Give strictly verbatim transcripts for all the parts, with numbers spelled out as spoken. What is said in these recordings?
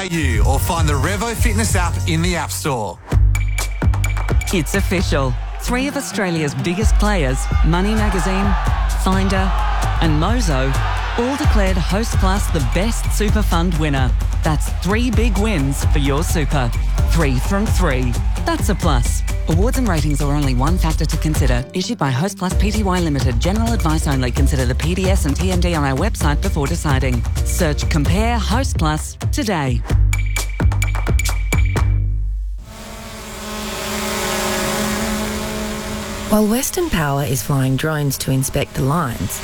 u or find the Revo Fitness app in the App Store. It's official. Three of Australia's biggest players, Money Magazine, Finder and Mozo, all declared Hostplus the best super fund winner. That's three big wins for your super. Three from three. That's a plus. Awards and ratings are only one factor to consider. Issued by Hostplus Pty Limited. General advice only. Consider the P D S and T M D on our website before deciding. Search Compare Hostplus today. While Western Power is flying drones to inspect the lines,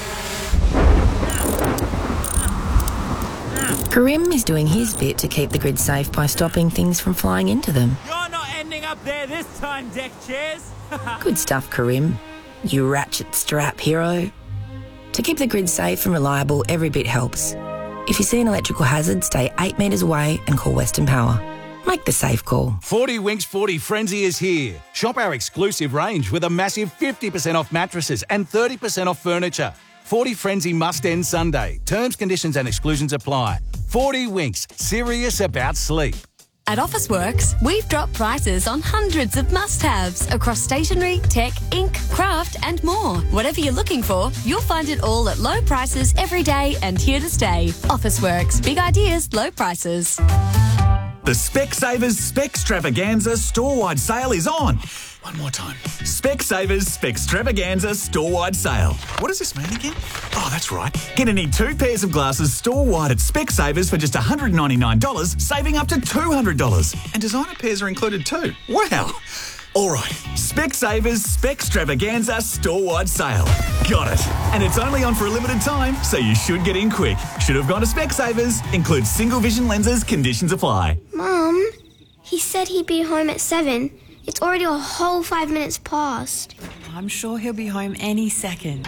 Karim is doing his bit to keep the grid safe by stopping things from flying into them. You're not ending up there this time, deck chairs. Good stuff, Karim. You ratchet strap hero. To keep the grid safe and reliable, every bit helps. If you see an electrical hazard, stay eight metres away and call Western Power. Make the safe call. forty Winks forty Frenzy is here. Shop our exclusive range with a massive fifty percent off mattresses and thirty percent off furniture. forty Frenzy must end Sunday. Terms, conditions and exclusions apply. forty Winks, serious about sleep. At Officeworks, we've dropped prices on hundreds of must-haves across stationery, tech, ink, craft and more. Whatever you're looking for, you'll find it all at low prices every day and here to stay. Officeworks, big ideas, low prices. The Specsavers Specstravaganza store-wide sale is on. One more time. Specsavers Specstravaganza store-wide sale. What does this mean again? Oh, that's right. Get any two pairs of glasses store-wide at Specsavers for just one hundred ninety-nine dollars, saving up to two hundred dollars. And designer pairs are included too. Wow. All right. Specsavers Specstravaganza store-wide sale. Got it. And it's only on for a limited time, so you should get in quick. Should have gone to Specsavers. Includes single vision lenses. Conditions apply. Mum, he said he'd be home at seven. It's already a whole five minutes past. I'm sure he'll be home any second.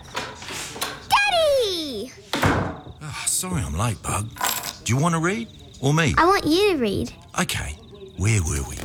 Daddy! Oh, sorry I'm late, Bug. Do you want to read? Or me? I want you to read. Okay, where were we?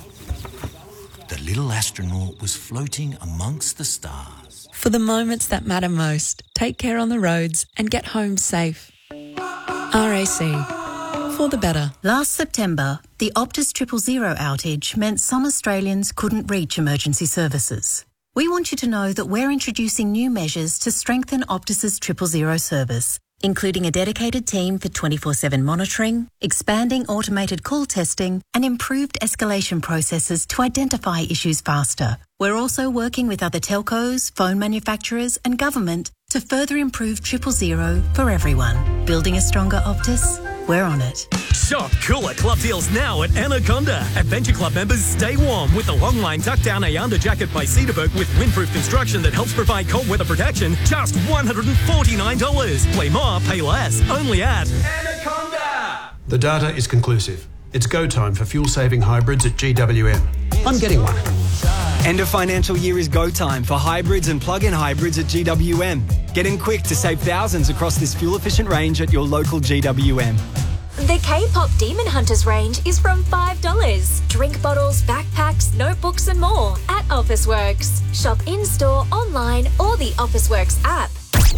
The little astronaut was floating amongst the stars. For the moments that matter most, take care on the roads and get home safe. R A C. For the better. Last September, the Optus Triple Zero outage meant some Australians couldn't reach emergency services. We want you to know that we're introducing new measures to strengthen Optus's Triple Zero service, including a dedicated team for twenty-four seven monitoring, expanding automated call testing, and improved escalation processes to identify issues faster. We're also working with other telcos, phone manufacturers, and government to further improve Triple Zero for everyone. Building a stronger Optus? We're on it. Shop cooler club deals now at Anaconda. Adventure Club members stay warm with the Longline Tuck-Down Ayanda jacket by Cedarburg with windproof construction that helps provide cold weather protection. Just one hundred forty-nine dollars. Play more, pay less. Only at Anaconda. The data is conclusive. It's go time for fuel-saving hybrids at G W M. I'm getting one. End of financial year is go time for hybrids and plug-in hybrids at G W M. Get in quick to save thousands across this fuel-efficient range at your local G W M. The K-pop Demon Hunters range is from five dollars. Drink bottles, backpacks, notebooks and more at Officeworks. Shop in-store, online or the Officeworks app.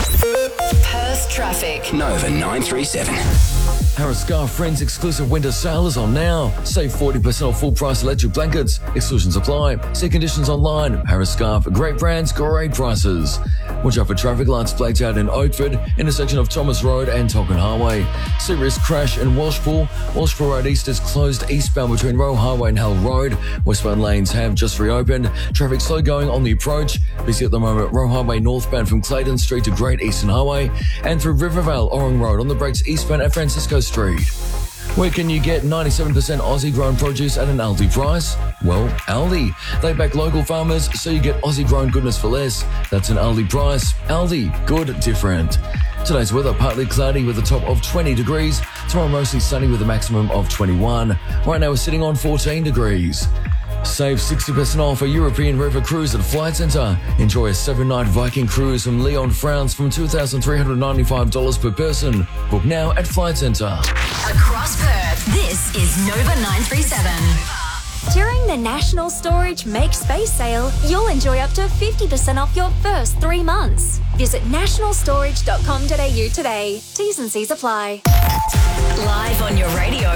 Perth traffic. Nova nine three seven. Harris Scarf Friends exclusive winter sale is on now. Save forty percent off full price electric blankets. Exclusions apply. See conditions online. Harris Scarf, great brands, great prices. Watch out for traffic lights blacked out in Oakford, intersection of Thomas Road and Tonkin Highway. Serious crash in Walshpool. Walshpool Road East is closed eastbound between Roe Highway and Hull Road. Westbound lanes have just reopened. Traffic slow going on the approach. Busy at the moment, Roe Highway northbound from Clayton Street to Great Eastern Highway and through Rivervale Orring Road on the brakes eastbound at Francisco Street. Where can you get ninety-seven percent Aussie grown produce at an Aldi price? Well, Aldi. They back local farmers so you get Aussie grown goodness for less. That's an Aldi price. Aldi, good, different. Today's weather partly cloudy with a top of twenty degrees. Tomorrow mostly sunny with a maximum of twenty-one. Right now we're sitting on fourteen degrees. Save sixty percent off a European River cruise at Flight Centre. Enjoy a seven-night Viking cruise from Lyon, France from two thousand three hundred ninety-five dollars per person. Book now at Flight Centre. Across Perth, this is Nova nine three seven. During the National Storage Make Space Sale, you'll enjoy up to fifty percent off your first three months. Visit national storage dot com dot a u today. T's and C's apply. Live on your radio.